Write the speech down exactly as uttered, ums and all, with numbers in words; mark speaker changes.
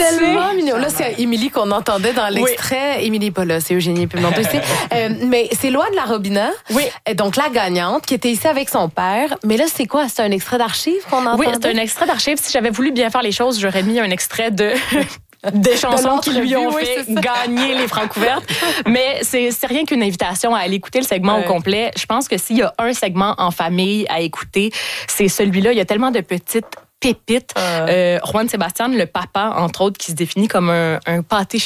Speaker 1: tellement mignon. Là, c'est Émilie qu'on entendait dans l'extrait. Oui. Émilie pas là, c'est Eugénie Pimentel aussi. euh, mais c'est Loane Larobina,
Speaker 2: oui.
Speaker 1: donc la gagnante, qui était ici avec son père. Mais là, c'est quoi? C'est un extrait d'archives qu'on entendait?
Speaker 2: Oui, c'est un extrait d'archives. Si j'avais voulu bien faire les choses, j'aurais mis un extrait de... des chansons qui lui ont
Speaker 1: oui,
Speaker 2: fait gagner les Francouvertes. Mais c'est, c'est rien qu'une invitation à aller écouter le segment ouais. au complet. Je pense que s'il y a un segment en famille à écouter, c'est celui-là. Il y a tellement de petites pépites. Euh. Euh, Juan Sébastien, le papa, entre autres, qui se définit comme un, un pâté